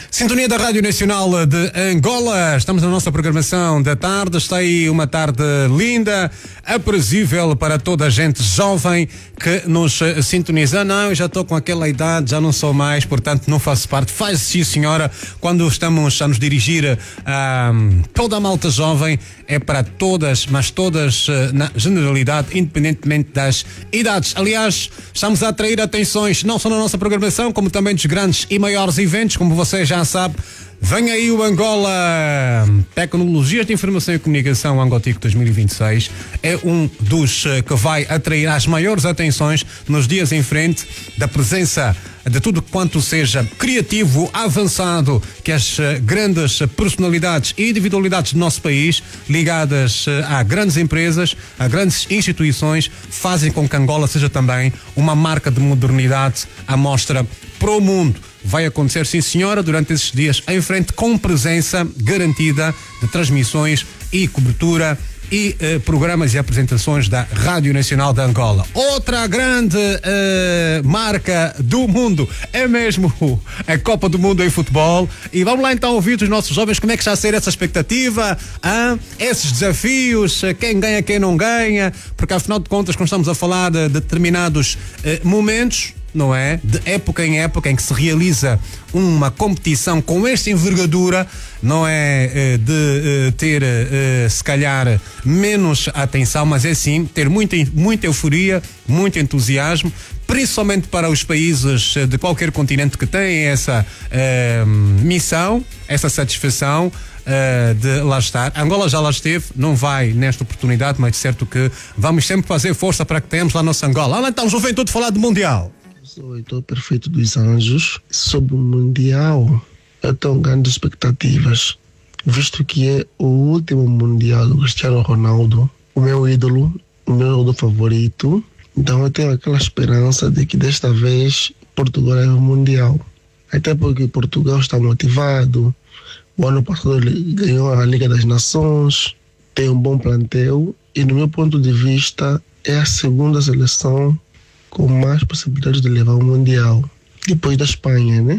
Sintonia da Rádio Nacional de Angola. Estamos na nossa programação da tarde. Está aí uma tarde linda, aprazível para toda a gente jovem que nos sintoniza. Não, eu já estou com aquela idade, já não sou mais, portanto não faço parte. Faz sim, senhora, quando estamos a nos dirigir a toda a malta jovem, é para todas, mas todas na generalidade, independentemente das idades. Aliás, estamos a atrair atenções não só na nossa programação, como também dos grandes e maiores eventos, como você já sabe. Vem aí o Angola Tecnologias de Informação e Comunicação Angotico 2026. É um dos que vai atrair as maiores atenções nos dias em frente, da presença de tudo quanto seja criativo, avançado, que as grandes personalidades e individualidades do nosso país, ligadas a grandes empresas, a grandes instituições, fazem com que Angola seja também uma marca de modernidade à mostra para o mundo. Vai acontecer, sim senhora, durante esses dias em frente, com presença garantida de transmissões e cobertura e programas e apresentações da Rádio Nacional de Angola. Outra grande marca do mundo é mesmo a Copa do Mundo em futebol. E vamos lá então ouvir dos nossos jovens como é que está a ser essa expectativa, esses desafios, quem ganha, quem não ganha, porque afinal de contas, quando estamos a falar de determinados momentos, não é? De época em época em que se realiza uma competição com esta envergadura, não é de ter se calhar menos atenção, mas é sim ter muita euforia, muito entusiasmo, principalmente para os países de qualquer continente que têm essa missão, essa satisfação de lá estar. Angola já lá esteve, não vai nesta oportunidade, mas certo que vamos sempre fazer força para que tenhamos lá a nossa Angola. Olha então, juventude, falar do Mundial. Sou o Heitor Perfeito dos Anjos. Sobre o Mundial, eu tenho grandes expectativas, visto que é o último Mundial do Cristiano Ronaldo, o meu ídolo favorito. Então eu tenho aquela esperança de que desta vez Portugal leve o Mundial. Até porque Portugal está motivado. O ano passado ele ganhou a Liga das Nações, tem um bom plantel e, no meu ponto de vista, é a segunda seleção com mais possibilidades de levar o Mundial, depois da Espanha, né?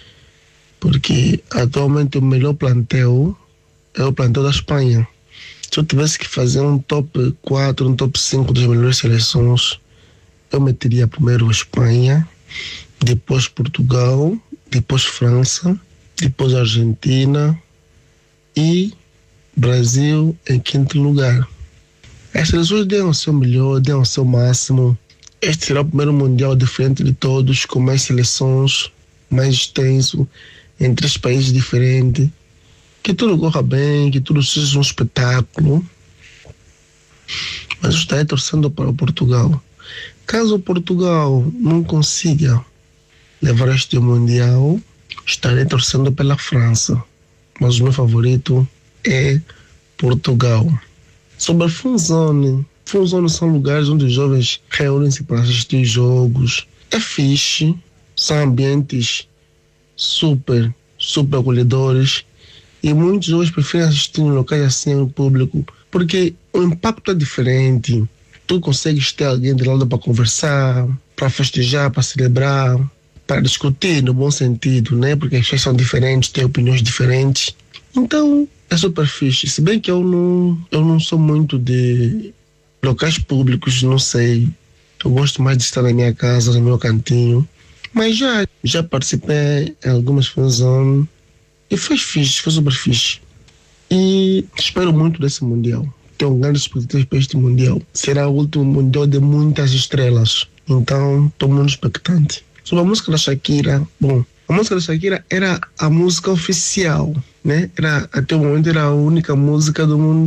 Porque atualmente o melhor plantel é o plantel da Espanha. Se eu tivesse que fazer um top 4, um top 5 das melhores seleções, eu meteria primeiro a Espanha, depois Portugal, depois França, depois Argentina e Brasil em quinto lugar. As seleções deram o seu melhor, deram o seu máximo. Este será o primeiro Mundial diferente de todos, com mais seleções, mais extenso, em 3 países diferentes. Que tudo corra bem, que tudo seja um espetáculo. Mas eu estarei torcendo para o Portugal. Caso o Portugal não consiga levar este Mundial, estarei torcendo pela França. Mas o meu favorito é Portugal. Sobre a Funzone são lugares onde os jovens reúnem-se para assistir jogos. É fixe, são ambientes super acolhedores e muitos jovens preferem assistir em locais assim no público porque o impacto é diferente. Tu consegues ter alguém de lado para conversar, para festejar, para celebrar, para discutir no bom sentido, né? Porque as pessoas são diferentes, têm opiniões diferentes. Então é super fixe. Se bem que eu não sou muito de locais públicos, não sei. Eu gosto mais de estar na minha casa, no meu cantinho. Mas já participei em algumas fanzones e foi fixe, foi super fixe. E espero muito desse Mundial. Tenho grandes expectativas para este Mundial. Será o último Mundial de muitas estrelas. Então, estou muito expectante. Sobre a música da Shakira, bom, a música da Shakira era a música oficial, né? Até o momento era a única música do mundo.